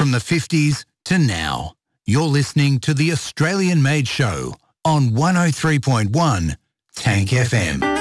from the 50s to now. You're listening to the Australian Made Show on 103.1 Tank FM.